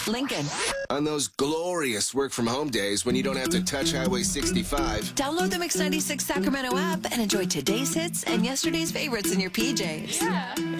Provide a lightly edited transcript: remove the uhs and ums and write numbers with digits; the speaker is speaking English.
Lincoln. On those glorious work-from-home days when you don't have to touch Highway 65. Download the Mix 96 Sacramento app and enjoy today's hits and yesterday's favorites in your PJs. Yeah.